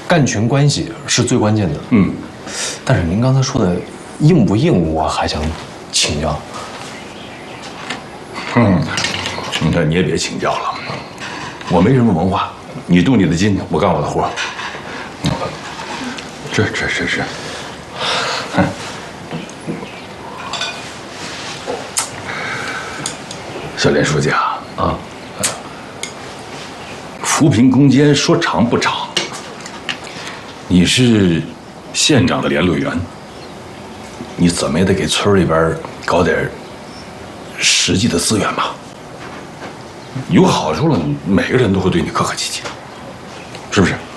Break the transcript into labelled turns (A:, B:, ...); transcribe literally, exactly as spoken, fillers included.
A: 干群关系是最关键的。嗯，但是您刚才说的硬不硬，我还想请教。
B: 嗯，那你也别请教了，我没什么文化，你动你的筋，我干我的活。吃吃吃吃。嗯。小连书记啊，啊，扶贫攻坚说长不长，你是县长的联络员，你怎么也得给村里边搞点实际的资源吧。有好处了，每个人都会对你客客气气，是不是？